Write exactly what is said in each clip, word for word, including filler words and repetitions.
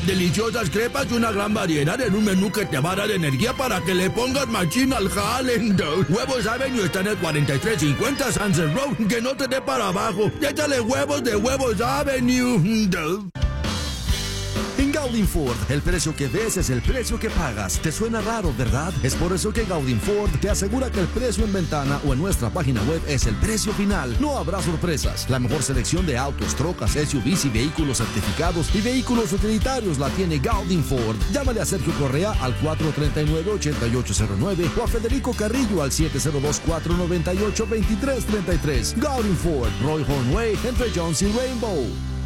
deliciosas crepas y una gran variedad en un menú que te va a dar energía para que le pongas machín al jale. Huevos Avenue está en el cuarenta y tres cincuenta Sunset Road, que no te dé para abajo. Y échale huevos de Huevos Avenue. En Gaudin Ford, el precio que ves es el precio que pagas. ¿Te suena raro, verdad? Es por eso que Gaudin Ford te asegura que el precio en ventana o en nuestra página web es el precio final. No habrá sorpresas. La mejor selección de autos, trocas, S U Vs y vehículos certificados y vehículos utilitarios la tiene Gaudin Ford. Llámale a Sergio Correa al cuatro tres nueve, ocho ocho cero nueve o a Federico Carrillo al siete cero dos, cuatro nueve ocho, dos tres tres tres. Gaudin Ford, Roy Horn Way, entre Jones y Rainbow.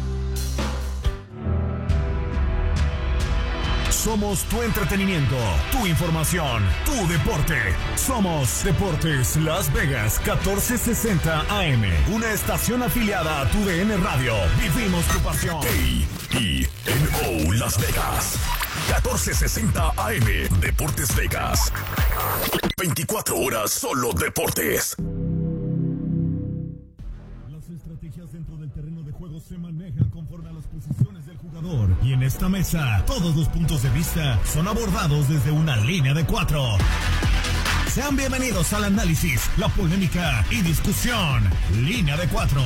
Somos tu entretenimiento, tu información, tu deporte. Somos Deportes Las Vegas catorce sesenta A M, una estación afiliada a tu D N Radio. Vivimos tu pasión. A E N O Las Vegas catorce sesenta A M, Deportes Vegas. veinticuatro horas solo deportes. Las estrategias dentro del terreno de juego se manejan conforme a las posiciones del jugador. Y en esta mesa, todos los puntos de vista son abordados desde una línea de cuatro. Sean bienvenidos al análisis, la polémica y discusión. Línea de cuatro.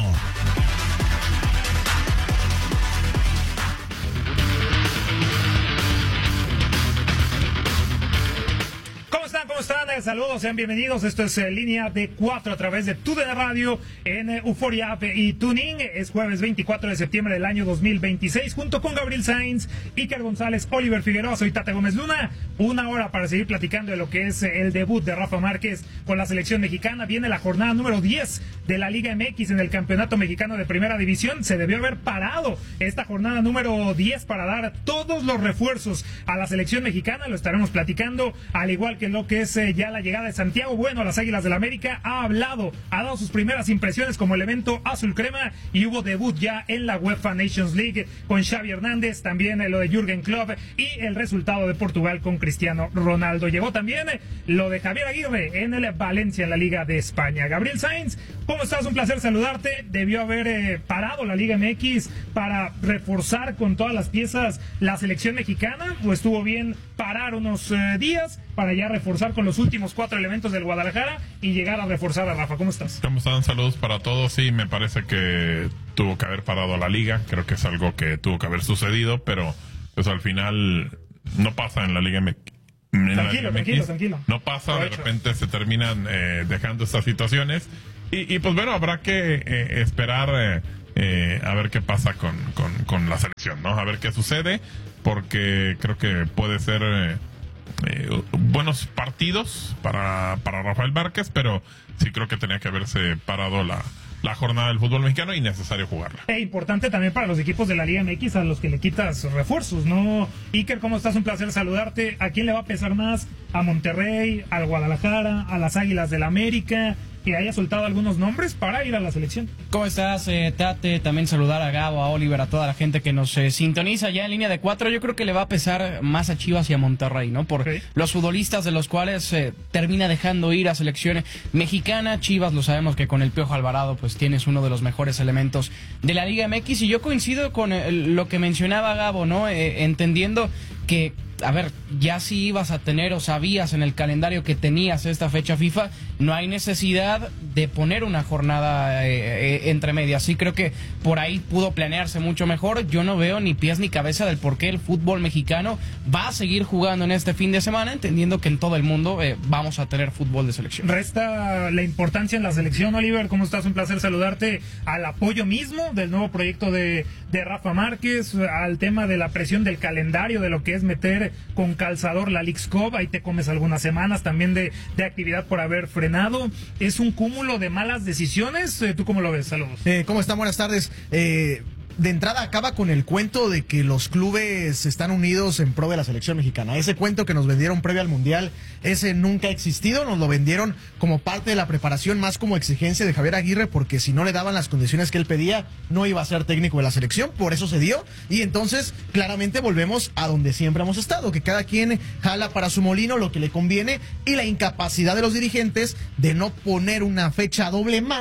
¿Cómo están? Saludos, sean bienvenidos. Esto es eh, Línea de cuatro a través de Tu D N Radio en eh, Euforia App y Tuning. Es jueves veinticuatro de septiembre del año dos mil veintiséis, junto con Gabriel Sainz, Iker González, Oliver Figueroa. Soy Tata Gómez Luna. Una hora para seguir platicando de lo que es el debut de Rafa Márquez con la selección mexicana. Viene la jornada número diez de la Liga M X en el Campeonato Mexicano de Primera División. Se debió haber parado esta jornada número diez para dar todos los refuerzos a la selección mexicana. Lo estaremos platicando, al igual que lo que es eh, ya la llegada de Santiago Bueno a las Águilas del América. Ha hablado, ha dado sus primeras impresiones como elemento azul crema, y hubo debut ya en la UEFA Nations League con Xavi Hernández, también eh, lo de Jürgen Klopp y el resultado de Portugal con Cristiano Ronaldo. Llegó también eh, lo de Javier Aguirre en el Valencia, en la Liga de España. Gabriel Sainz, ¿cómo estás? Un placer saludarte. Debió haber eh, parado la Liga M X para reforzar con todas las piezas la selección mexicana, o estuvo bien parar unos eh, días para ya reforzar con los últimos cuatro elementos del Guadalajara y llegar a reforzar a Rafa? ¿Cómo estás? ¿Cómo están? Saludos para todos. Sí, me parece que tuvo que haber parado la liga. Creo que es algo que tuvo que haber sucedido, pero pues al final no pasa en la Liga M X. En Tranquilo, la Liga tranquilo, M X. tranquilo. No pasa, de repente se terminan eh, dejando estas situaciones. Y, y pues bueno, habrá que eh, esperar eh, eh, a ver qué pasa con, con, con la selección, ¿no? A ver qué sucede, porque creo que puede ser... Eh, Eh, buenos partidos para, para Rafael Márquez, pero sí creo que tenía que haberse parado la, la jornada del fútbol mexicano y necesario jugarla. Es importante también para los equipos de la Liga M X a los que le quitas refuerzos, ¿no? Iker, ¿cómo estás? Un placer saludarte. ¿A quién le va a pesar más? ¿A Monterrey, al Guadalajara, a las Águilas del América? Que haya soltado algunos nombres para ir a la selección. ¿Cómo estás, eh, Tate? También saludar a Gabo, a Oliver, a toda la gente que nos eh, sintoniza ya en línea de cuatro. Yo creo que le va a pesar más a Chivas y a Monterrey, ¿no? Por okay. los futbolistas de los cuales eh, termina dejando ir a selección mexicana. Chivas, lo sabemos que con el Piojo Alvarado pues tienes uno de los mejores elementos de la Liga M X, y yo coincido con eh, lo que mencionaba Gabo, ¿no? Eh, entendiendo que, a ver, ya si ibas a tener o sabías en el calendario que tenías esta fecha FIFA, no hay necesidad de poner una jornada eh, eh, entre medias. Sí, creo que por ahí pudo planearse mucho mejor. Yo no veo ni pies ni cabeza del por qué el fútbol mexicano va a seguir jugando en este fin de semana, entendiendo que en todo el mundo eh, vamos a tener fútbol de selección. Resta la importancia en la selección, Oliver. ¿Cómo estás? Un placer saludarte. Al apoyo mismo del nuevo proyecto de, de Rafa Márquez, al tema de la presión del calendario, de lo que es meter con calzador la Leagues Cup, ahí te comes algunas semanas también de, de actividad por haber frenado. ¿Es un cúmulo de malas decisiones? ¿Tú cómo lo ves? Saludos. Eh, ¿Cómo están? Buenas tardes. Eh... De entrada acaba con el cuento de que los clubes están unidos en pro de la selección mexicana. Ese cuento que nos vendieron previo al Mundial, ese nunca ha existido. Nos lo vendieron como parte de la preparación, más como exigencia de Javier Aguirre, porque si no le daban las condiciones que él pedía, no iba a ser técnico de la selección. Por eso se dio. Y entonces, claramente volvemos a donde siempre hemos estado, que cada quien jala para su molino lo que le conviene, y la incapacidad de los dirigentes de no poner una fecha doble más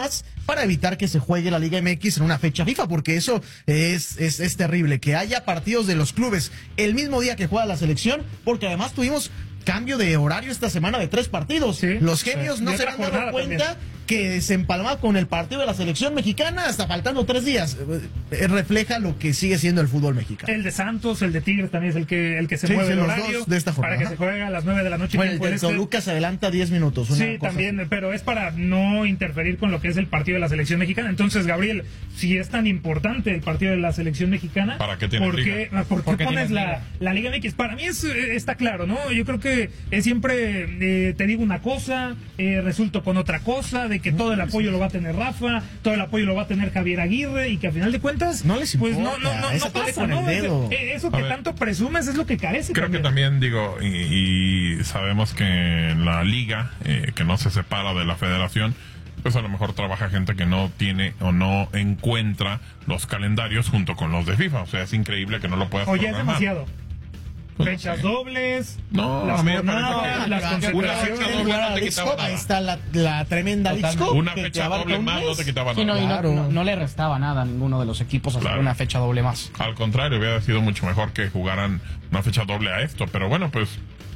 para evitar que se juegue la Liga M X en una fecha FIFA, porque eso es, es, es terrible, que haya partidos de los clubes el mismo día que juega la selección, porque además tuvimos cambio de horario esta semana de tres partidos. Sí, los genios sí. no se han dado cuenta también. Que se empalma con el partido de la selección mexicana hasta faltando tres días. Eh, refleja lo que sigue siendo el fútbol mexicano. El de Santos, el de Tigres también es el que el que se sí, mueve sí, el los horario dos de esta jornada, para que se juegue a las nueve de la noche. Bueno, el de este. Toluca se adelanta diez minutos. Una sí, cosa también, así. Pero es para no interferir con lo que es el partido de la selección mexicana. Entonces, Gabriel, si es tan importante el partido de la selección mexicana, ¿para qué tienes ¿por qué, liga? ¿por qué ¿Por qué pones la, liga? la Liga M X? Para mí es, está claro, ¿no? Yo creo que es siempre eh, te digo una cosa, eh, resulto con otra cosa, de que todo el apoyo lo va a tener Rafa, todo el apoyo lo va a tener Javier Aguirre, y que a final de cuentas no les pues importa, no, no, no, no pasa, ¿no? Eso, eso que tanto presumes es lo que carece. Creo también. que también, digo, y, y sabemos que en la liga, eh, que no se separa de la federación, pues a lo mejor trabaja gente que no tiene o no encuentra los calendarios junto con los de FIFA. O sea, es increíble que no lo puedas Oye, programar. es demasiado. Pues, Fechas sí. dobles, no, las a mí me jornadas, parece las concentraciones. Ahí está la, la tremenda Leagues Cup. Una fecha doble más no te quitaba sí, nada. No, claro. no, no le restaba nada a ninguno de los equipos hacer Claro. una fecha doble más. Al contrario, hubiera sido mucho mejor que jugaran una fecha doble a esto. Pero bueno, pues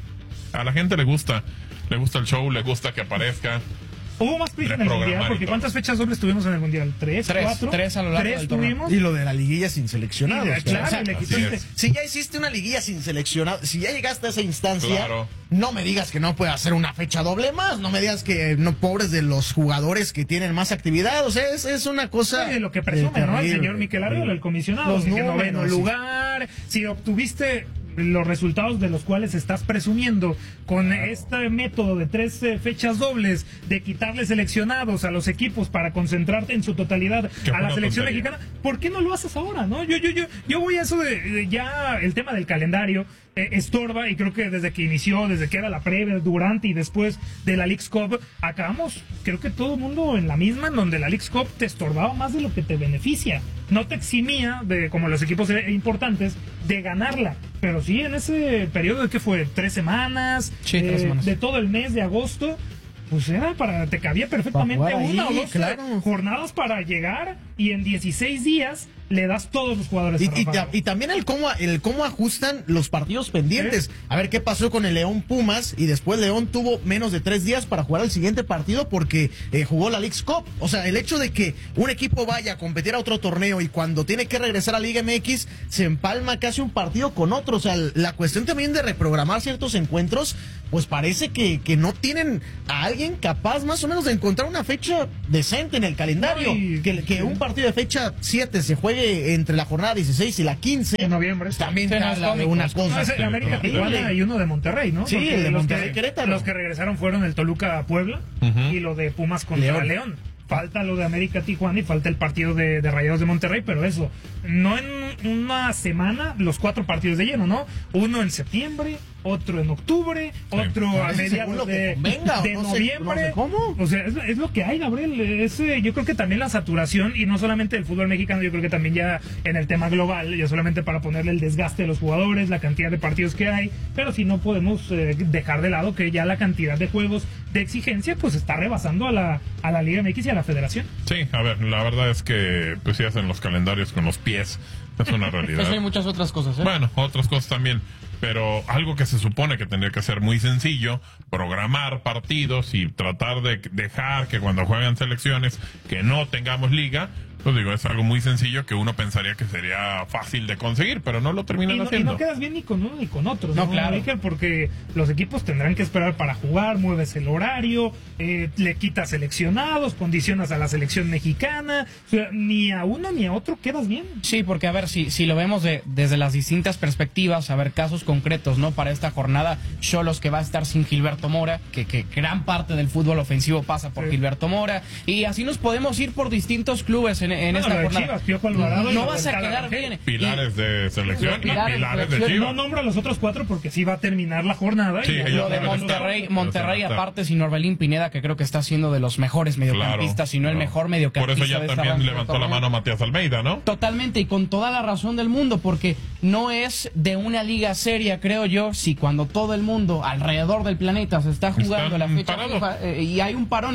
a la gente le gusta. Le gusta el show, le gusta que aparezca. Hubo más prisa en el Mundial, porque ¿cuántas fechas dobles tuvimos en el Mundial? ¿Tres? Tres, ¿Cuatro? tres a lo largo ¿Tres del torneo. tuvimos? Y lo de la liguilla sin seleccionados. Sí, claro, o sea, le así quitaste. es. si ya hiciste una liguilla sin seleccionados, si ya llegaste a esa instancia, Claro. no me digas que no puede hacer una fecha doble más, no me digas que no, pobres de los jugadores que tienen más actividad, o sea, es, es una cosa... Oye, lo que presume, ¿no? El señor Miquel Arriola, el comisionado, Los que números, noveno sí. lugar, si obtuviste los resultados de los cuales estás presumiendo con este método de tres eh, fechas dobles, de quitarle seleccionados a los equipos para concentrarte en su totalidad Qué a la buena selección tontería. mexicana, ¿por qué no lo haces ahora, no? Yo yo yo yo voy a eso de, de ya el tema del calendario eh, estorba, y creo que desde que inició, desde que era la previa, durante y después de la Leagues Cup, acabamos, creo que todo el mundo en la misma, en donde la Leagues Cup te estorbaba más de lo que te beneficia. No te eximía, de como los equipos importantes, de ganarla. Pero sí, en ese periodo de que fue tres semanas, Sí, eh, tres semanas. de todo el mes de agosto, pues era para, te cabía perfectamente Para jugar una ahí, o dos claro. jornadas para llegar, y en dieciséis días le das todos los jugadores. Y, a y, Rafa. y también el cómo, el cómo ajustan los partidos pendientes. Sí. A ver qué pasó con el León Pumas, y después León tuvo menos de tres días para jugar el siguiente partido porque eh, jugó la Leagues Cup. O sea, el hecho de que un equipo vaya a competir a otro torneo y cuando tiene que regresar a Liga M X se empalma casi un partido con otro. O sea, la cuestión también de reprogramar ciertos encuentros, pues parece que, que no tienen a alguien capaz más o menos de encontrar una fecha decente en el calendario. Ay, que, que un partido de fecha siete se juegue entre la jornada dieciséis y la quince En noviembre. también Sí, te no, es habla de cómico, una es cosa. No, es el América Sí, Tijuana y uno de Monterrey, ¿no? Sí, Porque el de los Monterrey que, Querétaro. Los que regresaron fueron el Toluca Puebla y lo de Pumas contra León. León. Falta lo de América Tijuana y falta el partido de, de Rayados de Monterrey, pero eso, no en una semana los cuatro partidos de lleno, ¿no? Uno en septiembre, otro en octubre, otro a Parece según mediados lo que de, convenga, o de no sé- noviembre. no sé cómo. O sea, es, es lo que hay, Gabriel. Es, eh, yo creo que también la saturación, y no solamente del fútbol mexicano, yo creo que también ya en el tema global, ya solamente para ponerle el desgaste de los jugadores, la cantidad de partidos que hay, pero si no podemos eh, dejar de lado que ya la cantidad de juegos de exigencia pues está rebasando a la, a la Liga M X y a la Federación. Sí, a ver, la verdad es que pues sí hacen los calendarios con los pies. Es una realidad. Eso hay muchas otras cosas, ¿eh? Bueno, otras cosas también. Pero algo que se supone que tendría que ser muy sencillo, programar partidos y tratar de dejar que cuando juegan selecciones que no tengamos liga, pues digo, es algo muy sencillo que uno pensaría que sería fácil de conseguir, pero no lo terminan Y no, y haciendo. no quedas bien ni con uno ni con otro, No, ¿no, claro. Mikel? Porque los equipos tendrán que esperar para jugar, mueves el horario, eh, le quitas seleccionados, condicionas a la selección mexicana, o sea, ni a uno ni a otro quedas bien. Sí, porque a ver, si, si lo vemos de, desde las distintas perspectivas, a ver, casos concretos, ¿no? Para esta jornada, Xolos que va a estar sin Gilberto Mora, que, que gran parte del fútbol ofensivo pasa por Sí. Gilberto Mora, y así nos podemos ir por distintos clubes en, en Bueno, esta lo de jornada. Chivas, Piojo Alvarado y no lo vas del a Tala quedar Rangel. bien. Pilares de selección y Pilares de pilares de selección. No Chivas. nombro a los otros cuatro porque sí va a terminar la jornada. Sí, y ya ellos Lo de no van a Monterrey, estar. Monterrey No van a estar. aparte sin Orbelín Pineda, que creo que está siendo de los mejores mediocampistas, si no el claro. mejor Por mediocampista eso ya de esta también arranque de levantó la torneo. mano Matías Almeida, ¿no? Totalmente, y con toda la razón del mundo, porque no es de una liga seria, creo yo, si cuando todo el mundo alrededor del planeta se está jugando Están la fecha parados. FIFA, eh, y hay un parón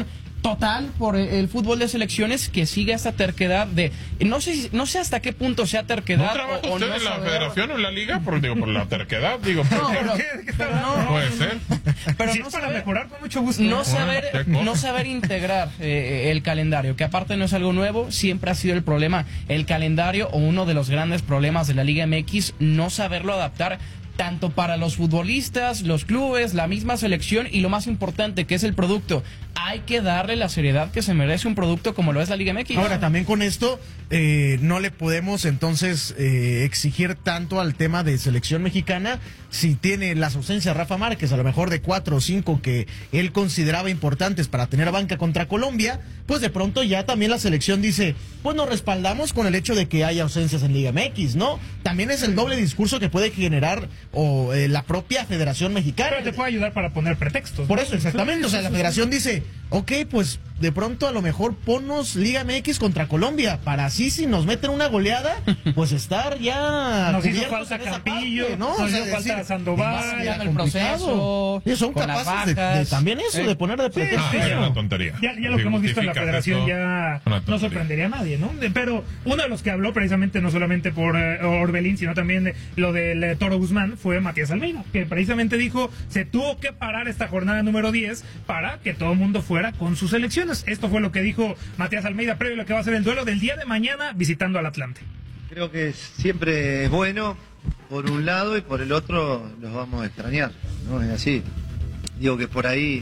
total por el fútbol de selecciones, que sigue esta terquedad de no sé no sé hasta qué punto sea terquedad. ¿No trabaja o, o usted no en la saber... federación o en la liga? Por, digo, por la terquedad, digo. No, pero, pero no, puede ser. Pero si no es para saber, mejorar, con mucho gusto. no ¿eh? saber, no saber integrar eh, el calendario, que aparte no es algo nuevo, siempre ha sido el problema. El calendario, o uno de los grandes problemas de la Liga M X, no saberlo adaptar tanto para los futbolistas, los clubes, la misma selección y lo más importante, que es el producto. Hay que darle la seriedad que se merece un producto como lo es la Liga M X. Ahora, también con esto, eh, no le podemos entonces eh, exigir tanto al tema de selección mexicana si tiene las ausencias Rafa Márquez, a lo mejor de cuatro o cinco que él consideraba importantes para tener banca contra Colombia, pues de pronto ya también la selección dice, pues nos respaldamos con el hecho de que haya ausencias en Liga M X, ¿no? También es el doble discurso que puede generar o eh, la propia Federación Mexicana. Pero te puede ayudar para poner pretextos. Por eso, exactamente. O sea, la Federación dice, ok, pues de pronto a lo mejor ponnos Liga M X contra Colombia, para así si nos meten una goleada, pues estar ya... Nos hizo falta Campillo, parte, ¿no? nos O sea, hizo falta decir, Sandoval, ya el proceso, y son con capaces las de, bajas. de también eso, Sí. de poner de pretexto. Ah, Sí, es ya. una tontería. Ya, ya lo Si que hemos visto en la justificas federación esto, ya una no tontería. sorprendería a nadie, ¿no? De- Pero uno de los que habló precisamente no solamente por eh, Orbelín, sino también de- lo del eh, Toro Guzmán, fue Matías Almeida, que precisamente dijo, se tuvo que parar esta jornada número diez para que todo el mundo fuera con sus elecciones. Esto fue lo que dijo Matías Almeida previo a lo que va a ser el duelo del día de mañana visitando al Atlante. Creo que siempre es bueno por un lado y por el otro los vamos a extrañar, ¿no? Es así. Digo que por ahí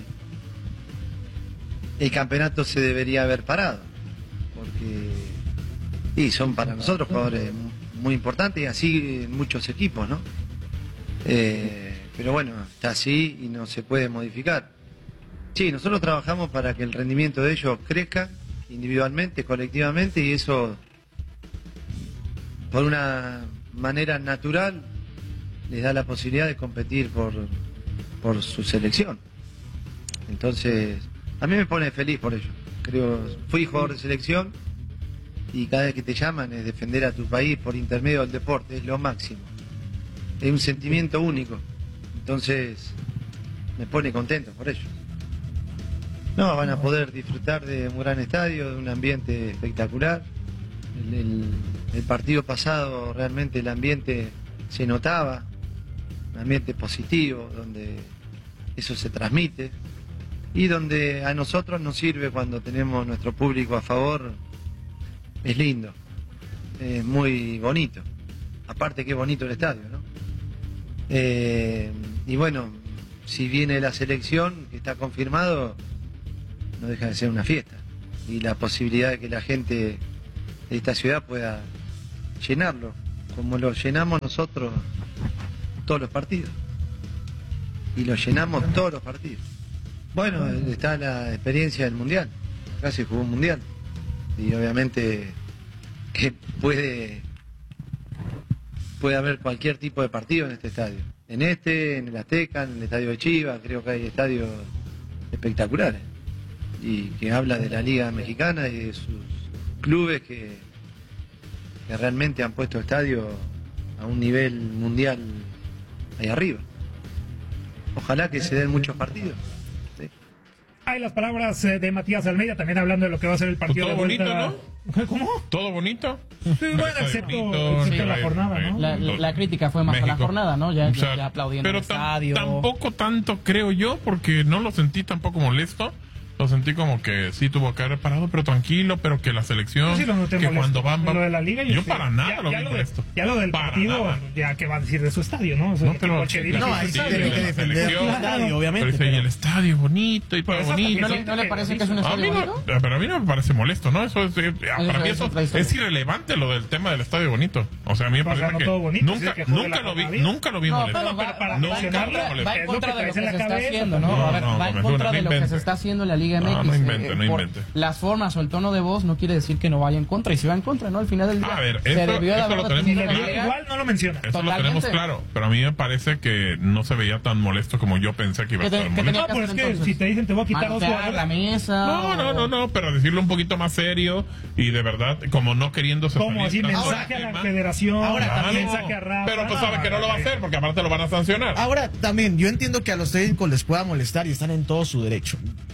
el campeonato se debería haber parado, porque y son para nosotros jugadores muy importantes y así en muchos equipos, ¿no? Eh, pero bueno, está así y no se puede modificar. Sí, nosotros trabajamos para que el rendimiento de ellos crezca individualmente, colectivamente, y eso por una manera natural les da la posibilidad de competir por, por su selección. Entonces, a mí me pone feliz por ello. Creo, fui jugador de selección y cada vez que te llaman es defender a tu país por intermedio del deporte, es lo máximo. Es un sentimiento único. Entonces, me pone contento por ello. No, van a poder disfrutar de un gran estadio, de un ambiente espectacular. El, el, el partido pasado realmente el ambiente se notaba, un ambiente positivo, donde eso se transmite y donde a nosotros nos sirve cuando tenemos nuestro público a favor. Es lindo, es muy bonito. Aparte que bonito el estadio, ¿no? Eh, y bueno, si viene la selección, que está confirmado, no deja de ser una fiesta. Y la posibilidad de que la gente de esta ciudad pueda llenarlo, como lo llenamos nosotros todos los partidos. Y lo llenamos todos los partidos. Bueno, está la experiencia del Mundial. Acá se jugó un Mundial. Y obviamente que puede, puede haber cualquier tipo de partido en este estadio. En este, en el Azteca, en el estadio de Chivas, creo que hay estadios espectaculares. Y que habla de la Liga Mexicana y de sus clubes que, que realmente han puesto estadio a un nivel mundial ahí arriba. Ojalá que se den muchos partidos. ¿Sí? Hay las palabras eh, de Matías Almeida, también hablando de lo que va a ser el partido Todo de vuelta. bonito, ¿no? ¿Cómo? ¿Todo bonito? Sí, bueno, Está excepto, bonito, excepto sí, la hay- jornada, hay- ¿no? La, la- la crítica fue más a la México. jornada, ¿no? Ya, O sea, ya, ya aplaudiendo pero el tam- estadio. tampoco tanto creo yo, porque no lo sentí tampoco molesto. Lo sentí como que sí tuvo que haber parado, pero tranquilo, pero que la selección, Yo sí lo noté que molesto. cuando van, van- Lo de la liga, yo sí. para nada ya, lo ya vi lo de- molesto. Ya lo del Para partido, nada. ya que va a decir de su estadio, ¿no? O sea, No, pero porque sí, dirige No, su ahí sí estadio. tiene que la defender selección. el estadio, obviamente. Pero dice, y el estadio bonito y todo Pero esa bonito. ¿No le, también no le parece que es un A mí, estadio no, bonito? pero a mí no me parece molesto, ¿no? Eso es, eh, para mí es eso otra historia. es irrelevante lo del tema del estadio bonito. O sea, a mí me O sea, parece no que todo bonito, nunca, sí, que juegue nunca la lo vi, Copa Vida. nunca lo vi No, molesto. pero va, pero para va- va en mencionarlo, contra, molesto. va en es lo contra que de lo traes que en se la está cabeza, haciendo, ¿no? no, A ver, no, va en Gómez, contra no de lo que invente. se está haciendo en la Liga M X. No, no invente, eh, no por invente. las formas o el tono de voz no quiere decir que no vaya en contra. Y si va en contra, ¿no? Al final del día A ver, se esto- debió de esto haber lo tenemos detenido Si le la digo liga. igual, no lo menciona. Eso lo Totalmente. tenemos claro, pero a mí me parece que no se veía tan molesto como yo pensé que iba a ¿Qué te- estar qué molesto. No, pues es que si te dicen te voy a quitar dos Manotear la jugadores, mesa. No, no, no, no, pero decirlo un poquito más serio y de verdad, como no queriéndose como salir así tanto mensaje a del la tema. federación, Ahora Claro, también mensaje a Rafa. pero pues sabe que no lo va a hacer porque aparte lo van a sancionar. Ahora, también, yo entiendo que a los técnicos les pueda molestar y están en todo su derecho.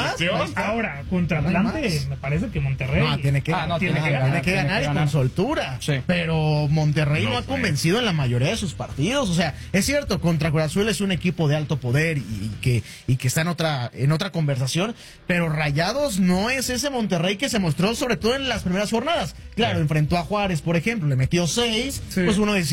más. selección. Ahora, contra No hay Atlante, más. me parece que Monterrey. No, tiene que, Ah, no, tiene tiene que que ganar, ganar, tiene que tiene ganar que y con ganar. soltura. Sí. Pero Monterrey no, No ha sé. convencido en la mayoría de sus partidos. O sea, es cierto, contra Cruz Azul es un equipo de alto poder y, y que, y que está en otra, en otra conversación. Pero Rayados no es ese Monterrey que se mostró, sobre todo en las primeras jornadas. Claro, Sí. enfrentó a Juárez, por ejemplo, le metió seis. Sí. Pues uno decía,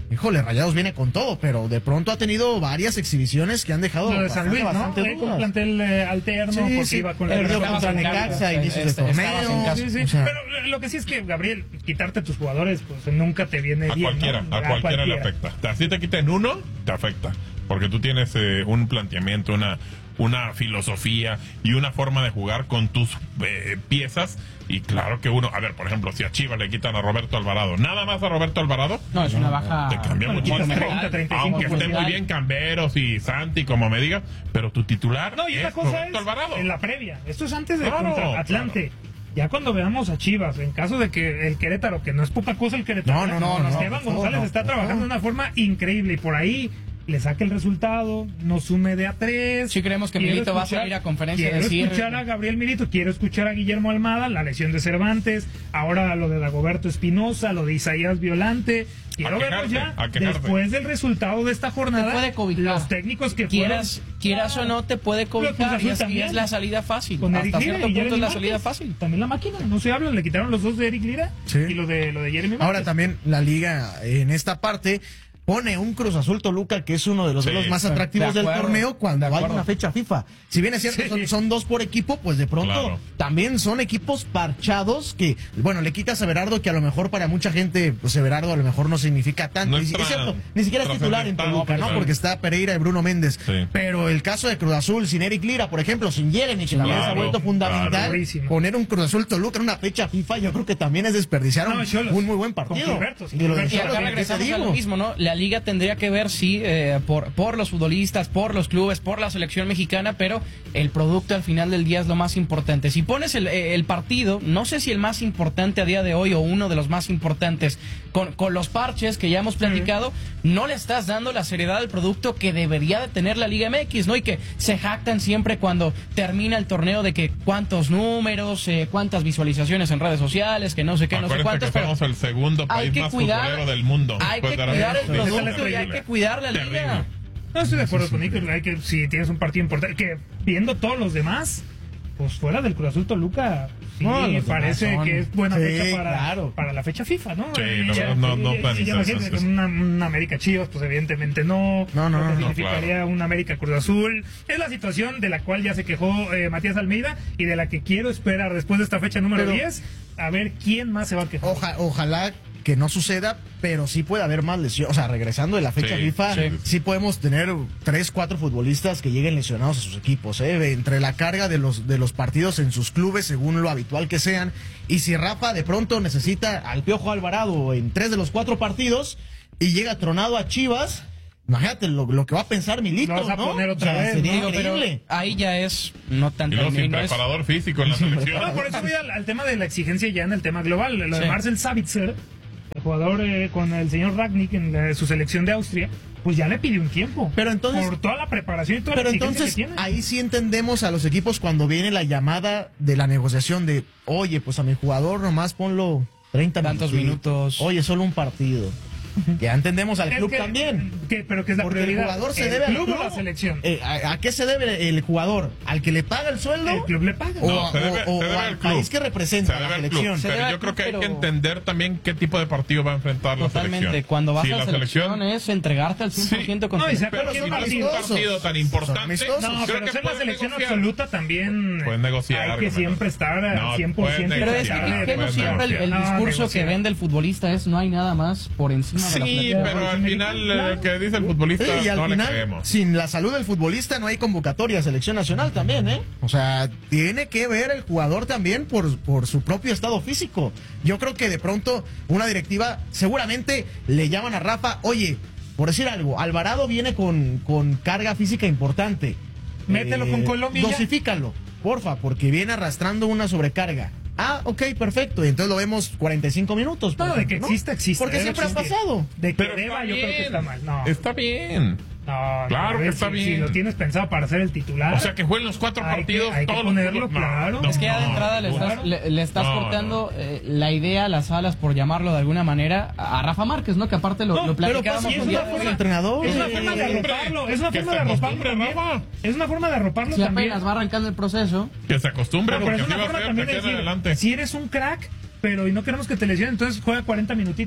híjole, Rayados viene con todo, pero de pronto ha tenido varias exhibiciones que han dejado Lo de San Luis, ¿no? Eh, con plantel eh, alterno, sí, porque sí. iba con Perdió la contra Necaxa a inicios de torneo. Sí, sí. O sea, pero lo que sí es que, Gabriel, quitarte tus jugadores, pues nunca te viene A bien, cualquiera, ¿no? a cualquiera le afecta. Así te quiten uno, te afecta. Porque tú tienes eh, un planteamiento, una, una filosofía y una forma de jugar con tus eh, piezas. Y claro que uno, a ver, por ejemplo, si a Chivas le quitan a Roberto Alvarado, nada más a Roberto Alvarado, No, es una baja. te cambia Bueno, muchísimo. treinta, treinta y cinco Aunque esté muy bien Camberos y Santi, como me diga, pero tu titular No, y es una cosa Roberto es Alvarado. en la previa. Esto es antes de Claro, contra Atlante. claro. Ya cuando veamos a Chivas, en caso de que el Querétaro, que no es poca cosa el Querétaro, No, no, no, no, Esteban por favor, González no, está por trabajando favor. de una forma increíble y por ahí le saque el resultado, nos sume de a tres. Sí creemos que Quiero Milito va a escuchar- salir a conferencia a Quiero decir- escuchar a Gabriel Milito, quiero escuchar a Guillermo Almada, la lesión de Cervantes, ahora lo de Dagoberto Espinosa, lo de Isaías Violante. Quiero A verlo quejarse, ya, a quejarse. después del resultado de esta jornada, Te puede cobijar. los técnicos que Quieras, fueron... quieras o no, te puede Pero Cruz cobijar. Azul Y es, y también. es la salida fácil. Con Eric Hasta Lira cierto y punto Jeremy es la Márquez. salida fácil. También la máquina, no se habla, le quitaron los dos de Eric Lira Sí. y lo de lo de Jeremy Márquez. ahora también la liga en esta parte pone un Cruz Azul Toluca que es uno de los Sí, duelos más de atractivos del acuerdo, torneo cuando de hay acuerdo. una fecha FIFA. Si bien es cierto, Sí. son, son dos por equipo, pues de pronto Claro. también son equipos parchados que, bueno, le quitas a Berardo que a lo mejor para mucha gente, pues Berardo a lo mejor no significa tanto. No Ni, es si- es tra- cierto, ni siquiera es titular en trascendental, Toluca, ¿no? claro. Porque está Pereira y Bruno Méndez. Sí. Pero el caso de Cruz Azul sin Eric Lira, por ejemplo, sin Jeremy, que también se ha claro, vuelto fundamental, claro. Durísimo. poner un Cruz Azul Toluca en una fecha FIFA, yo creo que también es desperdiciar No, un, Xolos. un muy buen Con partido. Gilberto, sin Y lo de Gilberto. Y Xolos, acá ¿qué te regresamos a digo? lo mismo, ¿no? La liga tendría que ver, sí, eh, por, por los futbolistas, por los clubes, por la selección mexicana, pero el producto al final del día es lo más importante. Si pones el, eh, el partido, no sé si el más importante a día de hoy o uno de los más importantes, con, con los parches que ya hemos platicado, no le estás dando la seriedad al producto que debería de tener la Liga M X, ¿no? Y que se jactan siempre cuando termina el torneo de que cuántos números, eh, cuántas visualizaciones en redes sociales, que no sé qué, no sé Acuérdense cuántos, que pero somos el segundo hay país que más cuidar- futbolero del mundo. hay después que de Arabia cuidar el Saudita. producto y hay que cuidar la Terrible. liga. No estoy de acuerdo con Nico, hay que si tienes un partido importante, que viendo todos los demás, pues fuera del Cruz Azul Toluca, sí, No, los parece demás son- que es buena Sí, fecha para, claro. para la fecha FIFA, ¿no? Sí, Y la ya- verdad, no- no y- y pensé ya eso, imagínate sí, con sí. una, una América Chivas, pues evidentemente no. No, no, lo que no, no, significaría claro. una América Cruz Azul. Es la situación de la cual ya se quejó eh, Matías Almeida y de la que quiero esperar después de esta fecha número Pero- diez, a ver quién más se va a quejar. Oja- ojalá que no suceda, pero sí puede haber más lesiones. O sea, regresando de la fecha Sí, FIFA, sí. sí. podemos tener tres, cuatro futbolistas que lleguen lesionados a sus equipos, ¿eh? Entre la carga de los, de los partidos en sus clubes, según lo habitual que sean. Y si Rafa de pronto necesita al Piojo Alvarado en tres de los cuatro partidos y llega tronado a Chivas, imagínate lo, lo que va a pensar Milito, Lo vas a ¿no? poner otra O sea, vez, sería ¿no? Digo, pero increíble. ahí ya es no Y tanto luego sin no es- preparador físico en la selección. No, por eso voy al, al tema de la exigencia ya en el tema global. Lo de Sí. Marcel Sabitzer, el jugador eh, con el señor Ragnick en la- su selección de Austria, pues ya le pidió un tiempo. Pero entonces- Por toda la preparación y toda Pero la exigencia entonces, que tiene. ahí sí entendemos a los equipos cuando viene la llamada de la negociación de, oye, pues a mi jugador nomás ponlo treinta Tantos minutitos. minutos. Oye, solo un partido. Ya entendemos al Es club que- también. que- pero que es la Porque el prioridad. jugador se ¿El debe al club club o la selección? Eh, ¿a, a qué se debe el jugador? ¿Al que le paga el sueldo? El club le paga. O, No, se debe- o- se o debe al al club. país que representa Se a la debe al club. selección. Se debe Pero al yo creo club, que hay que pero- entender también qué tipo de partido va a enfrentar la Totalmente. selección. Cuando vas Si a la la selección es entregarte al cien por ciento con No, y tu- se- Pero cualquier si no es un partido. partido tan Son importante, amistosos. No, creo pero que ser la pueden selección negociar. absoluta también. Pueden negociar, Hay que Romero. siempre estar al No, cien por ciento. pueden Pero es que, negociar, que no pueden siempre el, el No, discurso negociar. que vende el futbolista es no hay nada más por encima de la Sí, plantilla. pero al final eh, lo que dice el futbolista Sí, y al no le final, creemos. sin la salud del futbolista no hay convocatoria a selección nacional también, ¿eh? O sea, tiene que ver el jugador también por, por su propio estado físico. Yo creo que de pronto una directiva seguramente le llaman a Rafa, oye, por decir algo, Alvarado viene con, con carga física importante. Mételo con Colombia y ya. Dosifícalo, porfa, porque viene arrastrando una sobrecarga. Ah, ok, perfecto. Y entonces lo vemos cuarenta y cinco minutos. por No, de que ejemplo, ¿no? exista, existe. Porque debe siempre ha existir. pasado. De que Pero deba, está yo creo que bien. está mal. No. Está bien. No, no, Claro a que ver, está si, bien. Si lo tienes pensado para ser el titular. O sea, que jueguen los cuatro Hay que- partidos. hay que todos los- ponerlo no, claro. no, Es que ya de no, entrada le no. estás, le, le estás No, cortando eh, la idea a las alas, por llamarlo de alguna manera, a Rafa Márquez, ¿no? Que aparte lo, No, lo pero platicábamos pues, sí, es un una día de forma- hoy. entrenador. Es una Eh, forma de arroparlo. Es una que forma se de arroparlo acostumbre, también. Rafa. Es una forma de arroparlo Si también. apenas va arrancando el proceso, Que se acostumbre, Pero, pero porque es así una va a forma ser también de de aquí en decir, adelante. si eres un crack, pero y no queremos que te lesionen, entonces juega cuarenta minutitos.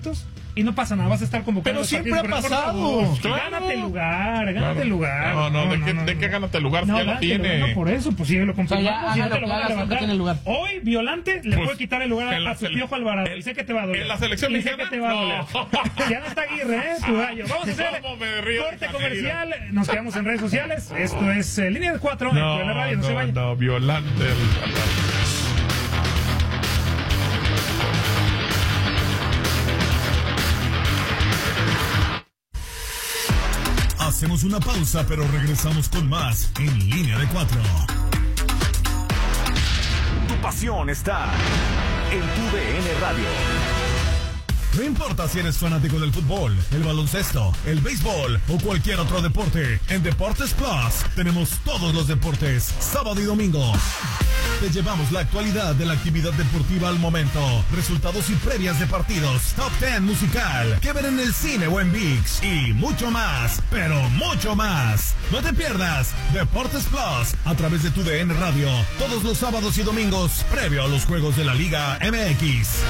y no pasa nada, vas a estar convocado. Pero siempre ha pasado. Claro, gánate el lugar, gánate claro. el lugar. No, no, no ¿de, no, qué, no, ¿de qué gánate el lugar? No, si ya lo tiene. No, por eso, pues si lo confirmamos, o sea, ya, ya te lo van a levantar. El lugar. Hoy, Violante, le pues, puede quitar el lugar a su Piojo Alvarado. Y sé que te va a doler. ¿En la selección y sé que te va a doler. No. Ya no está Aguirre, ¿eh? Tu gallo. Vamos a hacer corte comercial. Nos quedamos en redes sociales. Esto es eh, Línea de Cuatro. No, en la radio, no, no se vayan. No, Violante. Hacemos una pausa, pero regresamos con más en Línea de Cuatro. Tu pasión está en tu D N Radio. No importa si eres fanático del fútbol, el baloncesto, el béisbol o cualquier otro deporte, en Deportes Plus tenemos todos los deportes, sábado y domingo. Te llevamos la actualidad de la actividad deportiva al momento, resultados y previas de partidos, top ten musical, que ver en el cine o en ViX y mucho más, pero mucho más. No te pierdas Deportes Plus a través de tu D N Radio, todos los sábados y domingos, previo a los juegos de la Liga M X.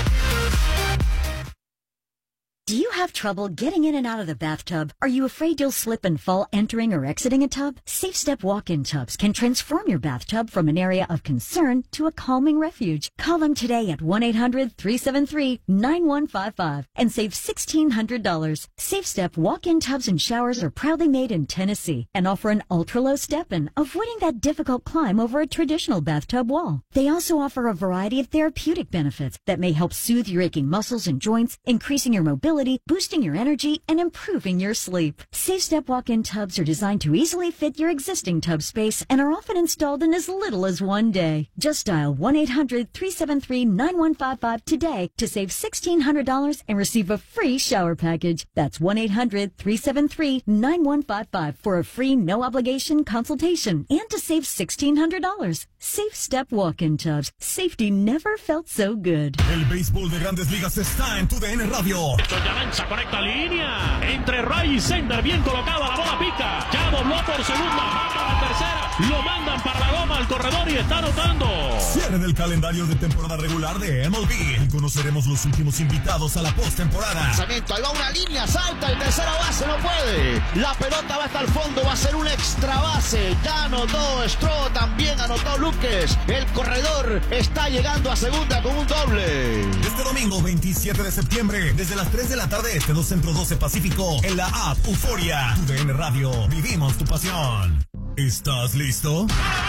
Do you have trouble getting in and out of the bathtub? Are you afraid you'll slip and fall entering or exiting a tub? Safe Step walk-in tubs can transform your bathtub from an area of concern to a calming refuge. Call them today at one eight hundred three seven three nine one five five and save sixteen hundred dollars. Safe Step walk-in tubs and showers are proudly made in Tennessee and offer an ultra-low step-in, avoiding that difficult climb over a traditional bathtub wall. They also offer a variety of therapeutic benefits that may help soothe your aching muscles and joints, increasing your mobility, boosting your energy, and improving your sleep. Safe Step walk-in tubs are designed to easily fit your existing tub space and are often installed in as little as one day. Just dial one eight hundred three seven three nine one five five today to save sixteen hundred dollars and receive a free shower package. That's one eight hundred three seven three nine one five five for a free no-obligation consultation and to save sixteen hundred dollars. Safe Step walk-in tubs. Safety never felt so good. El béisbol de Grandes Ligas está en tu D N Radio. Avanza, conecta línea entre Ray y Sender, bien colocado, la bola pica, ya dobló por segunda, manda la tercera, lo mandan para la goma al corredor y está anotando. Cierre del calendario de temporada regular de M L B y conoceremos los últimos invitados a la postemporada. Lanzamiento, ahí va una línea, salta el tercera base, no puede, la pelota va hasta el fondo, va a ser un extra base, ya anotó Stroh, también anotó Luques, el corredor está llegando a segunda con un doble. Este domingo veintisiete de septiembre, desde las tres de la tarde este, dos Centro, doce Pacífico, en la app Euforia. Tu D N Radio, vivimos tu pasión. ¿Estás listo?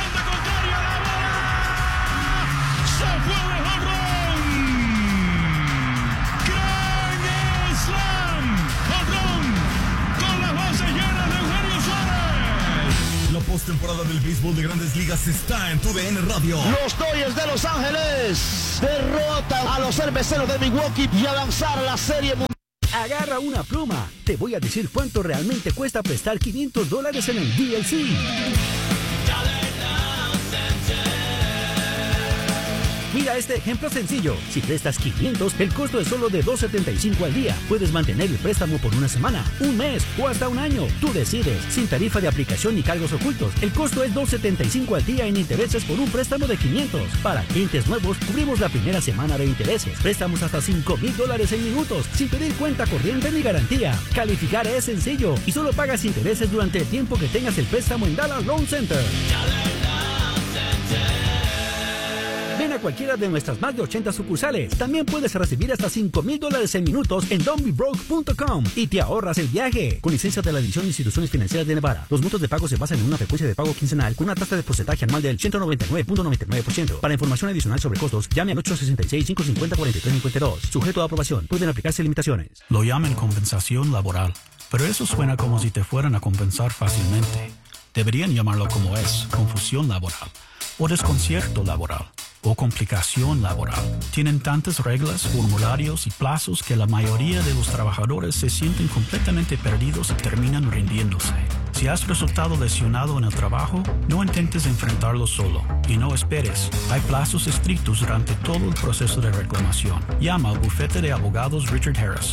¡Se fue de jonrón! ¡Gran Slam! ¡Jonrón! Con las bases llenas de Eugenio Suárez. La postemporada del béisbol de Grandes Ligas está en tu D N Radio. Los Dodgers de Los Ángeles derrotan a los cerveceros de Milwaukee y a lanzar la serie mundial. Agarra una pluma. Te voy a decir cuánto realmente cuesta prestar quinientos dólares en el D L C. Mira este ejemplo sencillo. Si prestas quinientos, el costo es solo de dos setenta y cinco al día. Puedes mantener el préstamo por una semana, un mes o hasta un año. Tú decides, sin tarifa de aplicación ni cargos ocultos. El costo es dos setenta y cinco al día en intereses por un préstamo de quinientos. Para clientes nuevos, cubrimos la primera semana de intereses. Préstamos hasta cinco mil dólares en minutos, sin pedir cuenta corriente ni garantía. Calificar es sencillo y solo pagas intereses durante el tiempo que tengas el préstamo en Dallas Loan Center. Ven a cualquiera de nuestras más de ochenta sucursales. También puedes recibir hasta cinco mil dólares en minutos en don't be broke punto com y te ahorras el viaje. Con licencia de la División de Instituciones Financieras de Nevada. Los montos de pago se basan en una frecuencia de pago quincenal con una tasa de porcentaje anual del ciento noventa y nueve punto noventa y nueve por ciento. Para información adicional sobre costos, llame al ocho sesenta y seis, cinco cincuenta, cuarenta y tres cincuenta y dos. Sujeto a aprobación. Pueden aplicarse limitaciones. Lo llaman compensación laboral, pero eso suena como si te fueran a compensar fácilmente. Deberían llamarlo como es, confusión laboral, o desconcierto laboral, o complicación laboral. Tienen tantas reglas, formularios y plazos que la mayoría de los trabajadores se sienten completamente perdidos y terminan rindiéndose. Si has resultado lesionado en el trabajo, no intentes enfrentarlo solo y no esperes. Hay plazos estrictos durante todo el proceso de reclamación. Llama al bufete de abogados Richard Harris.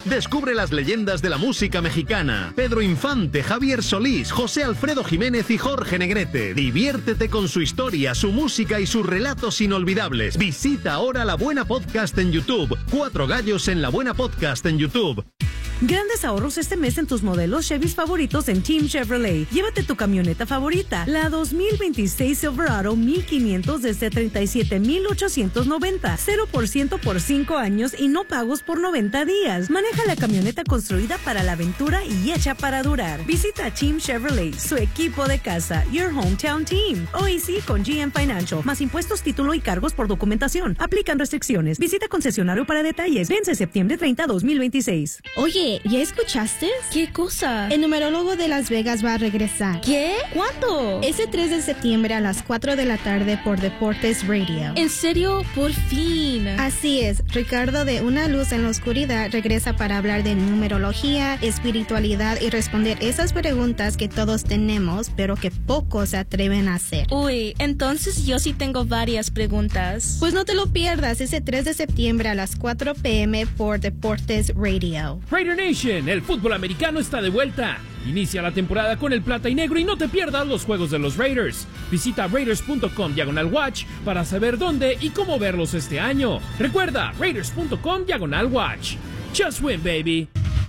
Descubre las leyendas de la música mexicana. Pedro Infante, Javier Solís, José Alfredo Jiménez y Jorge Negrete. Diviértete con su historia, su música y sus relatos inolvidables. Visita ahora La Buena Podcast en YouTube. Cuatro gallos en La Buena Podcast en YouTube. Grandes ahorros este mes en tus modelos Chevy favoritos en Team Chevrolet. Llévate tu camioneta favorita, la dos mil veintiséis Silverado mil quinientos desde treinta y siete mil ochocientos noventa. cero por ciento por cinco años y no pagos por noventa días. Maneja la camioneta construida para la aventura y hecha para durar. Visita Team Chevrolet, su equipo de casa, Your Hometown Team. Hoy sí con G M Financial. Más impuestos, título y cargos por documentación. Aplican restricciones. Visita concesionario para detalles. Vence septiembre treinta, dos mil veintiséis. Oye, ¿ya escuchaste? ¿Qué cosa? El numerólogo de Las Vegas va a regresar. ¿Qué? ¿Cuándo? Ese tres de septiembre a las cuatro de la tarde por Deportes Radio. ¿En serio? Por fin. Así es. Ricardo de Una Luz en la Oscuridad regresa para hablar de numerología, espiritualidad y responder esas preguntas que todos tenemos, pero que pocos se atreven a hacer. Uy, entonces yo sí tengo varias preguntas. Pues no te lo pierdas ese tres de septiembre a las cuatro p m por Deportes Radio. Raider Nation, el fútbol americano está de vuelta. Inicia la temporada con el plata y negro y no te pierdas los juegos de los Raiders. Visita raiders punto com diagonal watch para saber dónde y cómo verlos este año. Recuerda, raiders punto com diagonal watch. Just win, baby.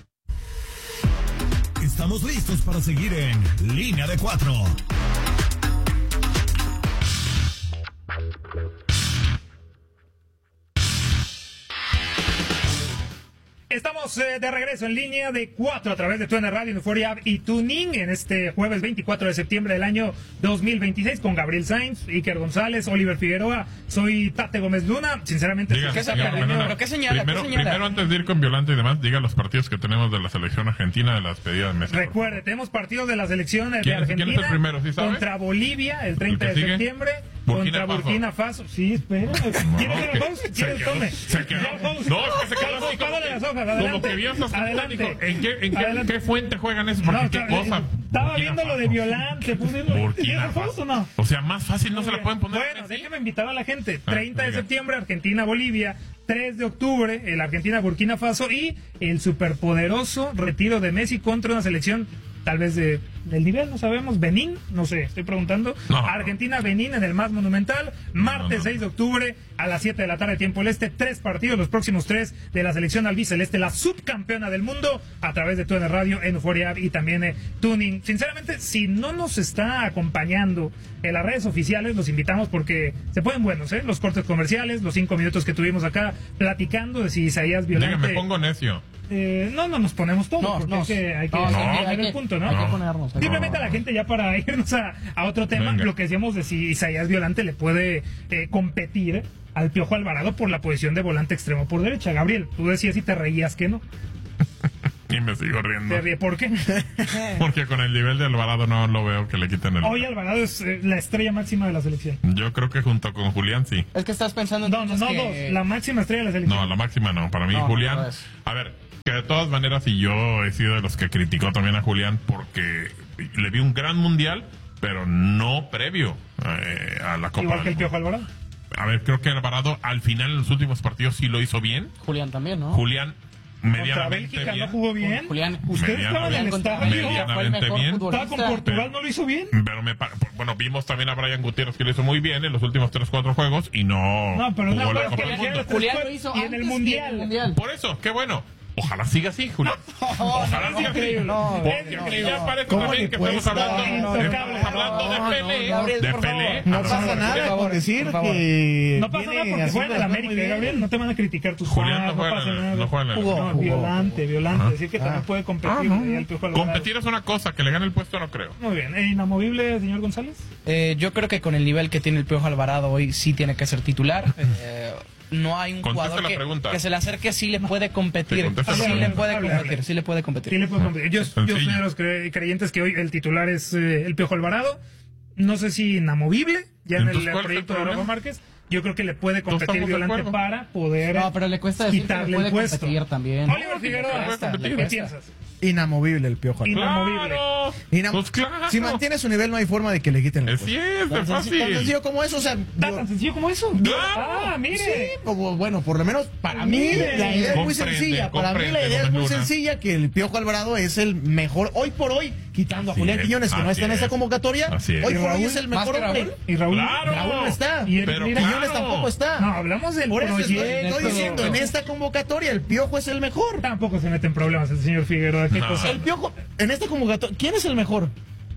Estamos listos para seguir en Línea de Cuatro. Estamos eh, de regreso en Línea de Cuatro a través de TUDN Radio, Euphoria App y Tuning en este jueves veinticuatro de septiembre del año dos mil veintiséis con Gabriel Sainz, Iker González, Oliver Figueroa. Soy Tate Gómez Luna. Sinceramente, diga, ¿qué, diga, señala, ¿pero ¿qué señala? Primero, ¿Qué señala? primero, antes de ir con Violante y demás, diga los partidos que tenemos de la selección argentina de la despedida de Messi. Recuerde, tenemos partidos de la selección de ¿Quién, Argentina. ¿Quién es el primero? ¿Sí sabe? Contra Bolivia el treinta ¿El de que sigue? septiembre. Burkina Contra Faso. Burkina Faso. Sí, espera. ¿Quieres el host? ¿Quieres el tome? Se quedó. Ya el host. No, es que se quedó Ya, así como pásale que- las hojas, como adelante. que vio esas Adelante. dijo, ¿en qué, en qué, Adelante. qué fuente juegan eso? Porque No, qué estaba- cosa. Estaba Burkina viendo lo de Faso. Violante. Puse Burkina Faso. o no? O sea, más fácil no se la pueden poner. Bueno, déjeme invitar a la gente. Ah, treinta de venga. septiembre, Argentina-Bolivia. tres de octubre, el Argentina-Burkina Faso. Y el superpoderoso retiro de Messi contra una selección, tal vez de, del nivel, no sabemos. Benín, no sé, estoy preguntando. No. Argentina-Benín en el más monumental. Martes No, no. seis de octubre a las siete de la tarde, tiempo del este. Tres partidos, los próximos tres de la selección albiceleste, la subcampeona del mundo, a través de TUDN Radio, en Euphoria App y también eh, Tuning. Sinceramente, si no nos está acompañando en las redes oficiales, los invitamos porque se ponen buenos, ¿eh? Los cortes comerciales, los cinco minutos que tuvimos acá platicando de si Isaías Violante... Diga, me pongo necio. Eh, no, no nos ponemos todos, No, porque no. hay que, hay que, No, hay que no, poner hay el que- punto, ¿no? hay que ponernos, hay que Simplemente a la gente, ya para irnos a, a otro tema, Venga. lo que decíamos de si Isaías Violante le puede eh, competir al Piojo Alvarado por la posición de volante extremo por derecha. Gabriel, tú decías y te reías que no. Y me sigo riendo. ¿Te ríes? ¿Por qué? Porque con el nivel de Alvarado no lo veo que le quiten el... Hoy Alvarado es eh, la estrella máxima de la selección. Yo creo que junto con Julián sí. Es que estás pensando No, no, no, que... dos. La máxima estrella de la selección. No, la máxima no. Para mí, No, Julián. no es. A ver, que de todas maneras, y yo he sido de los que criticó también a Julián porque le vi un gran mundial, pero no previo eh, a la Copa Igual que del el Piojo Alvarado. Mundo. A ver, creo que Alvarado al final en los últimos partidos sí lo hizo bien. Julián también, ¿no? Julián Contra medianamente Bélgica bien. no jugó bien. Julián, Usted estaba en el Medianamente- estadio. medianamente bien. Estaba con Portugal, no lo hizo bien. Pero me pa- bueno, vimos también a Brian Gutiérrez que lo hizo muy bien en los últimos tres cuatro juegos y no, No, pero una jugó la cosa Copa que del le Mundo. hicieron Julián lo hizo y en antes el que mundial. en el Mundial. Por eso, qué bueno. Ojalá siga así, Julián. Ojalá siga así. increíble. No, Porque no, ya no. parece ¿Cómo también le que cuesta? estamos hablando, No, no, estamos no, hablando no, de no, Pelé. Gabriel, de por Pelé. favor. No Ah, pasa por nada favor. con decir por favor. que. No pasa nada viene porque haciendo juega en el las América, muy bien. Gabriel. No te van a criticar tus Julián jugadas, no juega no pasa en el- nada. no juega en el- Jugó, No, jugó. violante, violante. Ah. Decir que también puede competir Ah, no. ahí al Piojo Alvarado. Competir es una cosa, que le gane el puesto no creo. Muy bien. ¿E inamovible, señor González? Eh, yo creo que con el nivel que tiene el Piojo Alvarado hoy sí tiene que ser titular. Eh, no hay un Conteste jugador la que, pregunta. que se le acerque, sí le puede Sí, competir. conteste la Sí le pregunta. puede Hable, competir, hable. sí le puede competir. Sí le puede competir. Yo, yo soy Sencillo. de los cre- creyentes que hoy el titular es eh, el Piojo Alvarado. No sé si inamovible, ya en el Entonces, ¿cuál es el proyecto de problema? Rafa Márquez. Yo creo que le puede Todos competir estamos de Violante acuerdo. para poder No, pero le cuesta decir que le quitarle puede el puesto. competir también. Oliver Figueroa, Le cuesta, le ¿qué cuesta. piensas? inamovible el Piojo Alvarado. Inamovible. Claro. Inam- Pues claro. Si mantiene su nivel, no hay forma de que le quiten el puesto. Sí, es Tan fácil. senc- Tan sencillo como eso, o sea... ¿Está yo- tan sencillo como eso? Claro. Ah, mire. Sí, como, bueno, por lo menos para mí Mire. la idea es muy Comprende, sencilla. Para mí la comprende, idea es muy Luna. sencilla que el Piojo Alvarado es el mejor hoy por hoy, quitando Así a Julián es, Quiñones que no así está en es. esa convocatoria. Así es. Hoy ¿Y por hoy Raúl? es el ¿Más mejor que Raúl? hombre. ¿Y Raúl? Claro. Raúl no está. ¿Y Eric Pero Lira? Quiñones claro. tampoco está. No, hablamos del Por eso estoy, proyecto. estoy diciendo, en esta convocatoria el Piojo es el mejor. Tampoco se mete en problemas el señor Figueroa. ¿Qué No. cosa? El Piojo, en esta convocatoria, ¿quién es el mejor?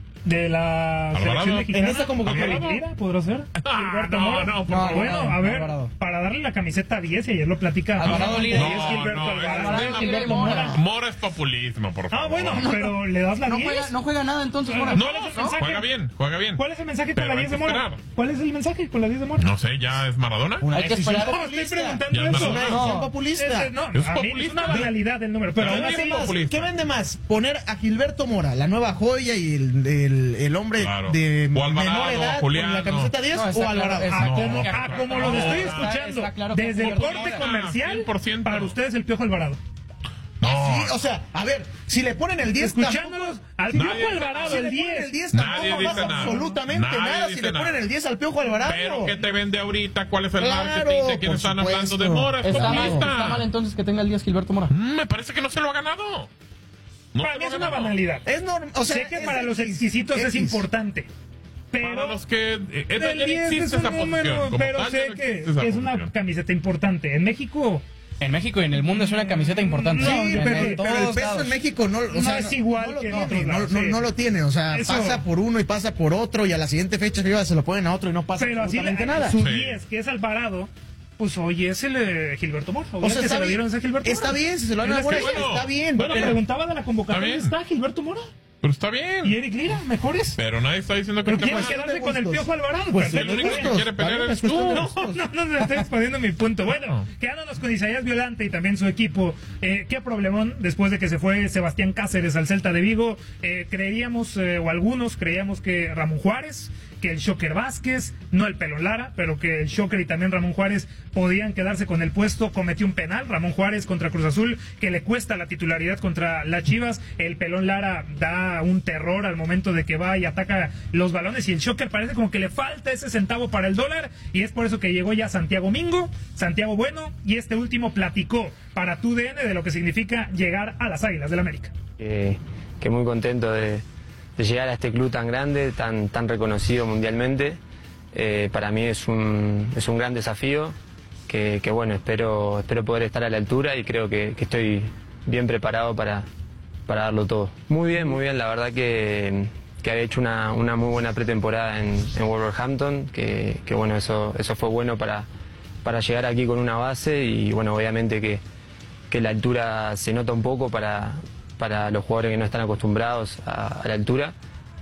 De la Alvarado. selección mexicana. En esta convocatoria. ¿Eric Lira? ¿Podrá ser? Ah, Gilberto no, Mora. no, por No, favor. Bueno, no, a ver, Alvarado. para darle la camiseta diez, y ayer lo platica. Alvarado diez, Lira. No, Gilberto no, Alvarado. Alvarado, Gilberto Mora. Mora es populismo, por favor. Ah, bueno, pero le das la No diez. juega, no juega nada entonces, Mora. No, ¿Cuál es el no, mensaje? juega bien, juega bien. ¿Cuál es el mensaje con Pero la hay diez de que Mora? esperar. ¿Cuál es el mensaje con la diez de Mora? No sé, ¿ya es Maradona? Una Hay que decisión esperar. No, estoy populista. preguntando Ya eso. es Una Maradona. decisión populista. Ese- no, Es a mí es populista. una banalidad el número, pero Pero aún es así, bien populista. ¿Qué vende más? ¿Poner a Gilberto Mora, la nueva joya y el, el, el hombre Claro. de O Alvarado, menor edad Julián, con la camiseta diez No, está o claro, Alvarado? está Ah, No, como, no, ah, no, como no, lo estoy está- escuchando, está claro que desde el Gilberto corte Mora, comercial, cien por ciento. para ustedes el Piojo Alvarado. No, Sí, o sea, a ver, si le ponen el diez, Escuchándolos, al Nadie- Piojo Alvarado, si el le ponen diez. el diez Nadie tampoco dice pasa nada. absolutamente Nadie nada si dice le nada. ponen el diez al Piojo Alvarado. pero ¿qué te vende ahorita? ¿Cuál es el Claro, marketing? ¿De quién por están hablando? supuesto. De Mora, es Está mal, populista. está mal entonces que tenga el diez Gilberto Mora. Mm, Me parece que no se lo ha ganado. No Para se mí lo es ha una ganado. banalidad. Es normal, o sea, sé que es para los X, exquisitos es X. importante. Pero Para los que... eh, es- el ya diez existe es esa un número, posición. Como pero tal, sé ya que existe esa es una posición. camiseta importante. En México En México y en el mundo es una camiseta importante. Sí, En- pero, en pero todos el peso lados. en México no, o No sea, es igual no que en lo otros tiene, no, lados, no- sí. no lo tiene, o sea, Eso- pasa por uno y pasa por otro y a la siguiente fecha FIFA se lo ponen a otro y no pasa pero así absolutamente le- nada. su Sí. diez, que es Alvarado, pues hoy es el eh, Gilberto Mora. O sea, que está se lo bien, dieron ese Gilberto está Mora. bien, si se lo dan Es a que, Mora, bueno, está bien. Bueno, pero- preguntaba de la convocatoria, Está ¿está, Gilberto Mora? Pero está bien. ¿Y Eric Lira? ¿Mejores? Pero nadie está diciendo que ¿Pero no te quieres puedes- quedarse con el Piojo Alvarado? Pues Perfecto, el único está que bien. quiere pelear Está bien, eres es cuestión tú. de No, gustos. no, no, no estoy exponiendo mi punto. Bueno, quedándonos con Isaías Violante y también su equipo, eh, qué problemón después de que se fue Sebastián Cáceres al Celta de Vigo. Eh, creíamos, eh, o algunos creíamos que Ramón Juárez, que el Shocker Vázquez, no el Pelón Lara, pero que el Shocker y también Ramón Juárez podían quedarse con el puesto. Cometió un penal, Ramón Juárez contra Cruz Azul, que le cuesta la titularidad contra las Chivas. El Pelón Lara da un terror al momento de que va y ataca los balones, y el Shocker parece como que le falta ese centavo para el dólar, y es por eso que llegó ya Santiago Mingo, Santiago Bueno, y este último platicó para tu D N de lo que significa llegar a las Águilas del América. que, que muy contento de, de llegar a este club tan grande, tan, tan reconocido mundialmente. Eh, para mí es un, es un gran desafío que, que bueno, espero, espero poder estar a la altura y creo que, que estoy bien preparado para, para darlo todo. Muy bien, muy bien, la verdad que, que había hecho una, una muy buena pretemporada en, en Wolverhampton, que, que bueno, eso, eso fue bueno para, para llegar aquí con una base y bueno, obviamente que, que la altura se nota un poco para, para los jugadores que no están acostumbrados a, a la altura,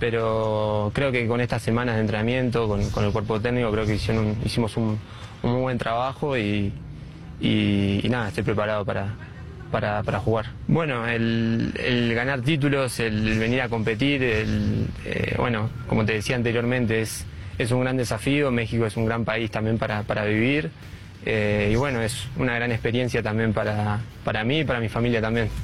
pero creo que con estas semanas de entrenamiento, con, con el cuerpo técnico, creo que hicieron un- hicimos un, un muy buen trabajo y, y, y nada, estoy preparado para, para, para jugar. Bueno, el, el ganar títulos, el venir a competir, el, eh, bueno, como te decía anteriormente, es, es un gran desafío. México es un gran país también para, para vivir. Eh, y bueno, es una gran experiencia también para, para mí y para mi familia también.